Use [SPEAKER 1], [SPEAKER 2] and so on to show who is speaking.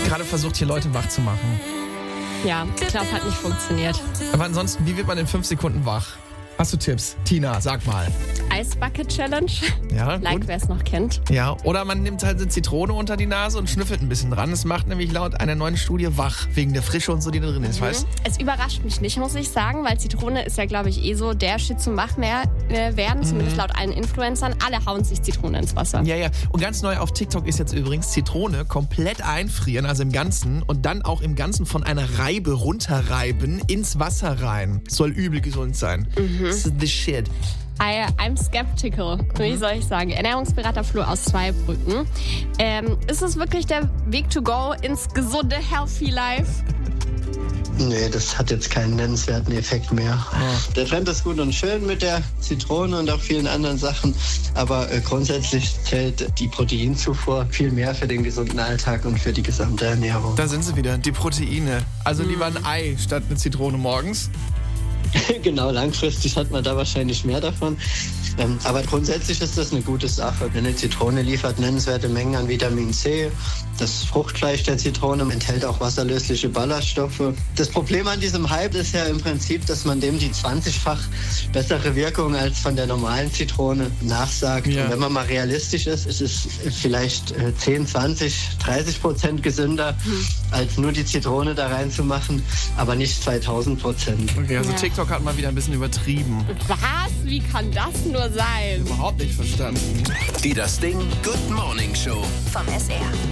[SPEAKER 1] gerade versucht, hier Leute wach zu machen.
[SPEAKER 2] Ja, ich glaube, hat nicht funktioniert.
[SPEAKER 1] Aber ansonsten, wie wird man in 5 Sekunden wach? Hast du Tipps? Tina, sag mal.
[SPEAKER 2] Ice Bucket Challenge.
[SPEAKER 1] Ja,
[SPEAKER 2] Like,
[SPEAKER 1] gut.
[SPEAKER 2] wer es noch kennt.
[SPEAKER 1] Ja, oder man nimmt halt eine Zitrone unter die Nase und schnüffelt ein bisschen dran. Das macht nämlich laut einer neuen Studie wach, wegen der Frische und so, die da drin ist, weißt du?
[SPEAKER 2] Es überrascht mich nicht, muss ich sagen, weil Zitrone ist ja, glaube ich, so der Shit zum Wachwerden, zumindest laut allen Influencern. Alle hauen sich Zitrone ins Wasser.
[SPEAKER 1] Ja, ja. Und ganz neu auf TikTok ist jetzt übrigens Zitrone komplett einfrieren, also im Ganzen, und dann auch im Ganzen von einer Reibe runterreiben ins Wasser rein. Soll übel gesund sein. Das ist the shit.
[SPEAKER 2] I'm skeptical, wie soll ich sagen. Ernährungsberater Flo aus Zweibrücken. Ist es wirklich der Weg to go ins gesunde, healthy life?
[SPEAKER 3] Nee, das hat jetzt keinen nennenswerten Effekt mehr.
[SPEAKER 1] Oh.
[SPEAKER 3] Der Trend ist gut und schön mit der Zitrone und auch vielen anderen Sachen, aber grundsätzlich zählt die Proteinzufuhr viel mehr für den gesunden Alltag und für die gesamte Ernährung.
[SPEAKER 1] Da sind sie wieder, die Proteine. Also lieber ein Ei statt eine Zitrone morgens.
[SPEAKER 3] Genau, langfristig hat man da wahrscheinlich mehr davon. Aber grundsätzlich ist das eine gute Sache. Eine Zitrone liefert nennenswerte Mengen an Vitamin C. Das Fruchtfleisch der Zitrone enthält auch wasserlösliche Ballaststoffe. Das Problem an diesem Hype ist ja im Prinzip, dass man dem die 20-fach bessere Wirkung als von der normalen Zitrone nachsagt.
[SPEAKER 1] Ja.
[SPEAKER 3] Und wenn man mal realistisch ist, ist es vielleicht 10, 20, 30% gesünder, als nur die Zitrone da reinzumachen, aber nicht 2000%.
[SPEAKER 1] Okay, also
[SPEAKER 2] Ja.
[SPEAKER 1] TikTok hat mal wieder ein bisschen übertrieben.
[SPEAKER 2] Was? Wie kann das nur sein?
[SPEAKER 1] Überhaupt nicht verstanden.
[SPEAKER 4] Die Das Ding Good Morning Show.
[SPEAKER 5] Vom SR.